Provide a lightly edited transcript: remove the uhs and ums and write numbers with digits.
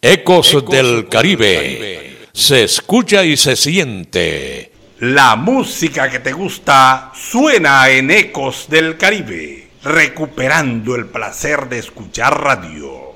Ecos del Caribe. Se escucha y se siente. La música que te gusta suena en Ecos del Caribe, recuperando el placer de escuchar radio.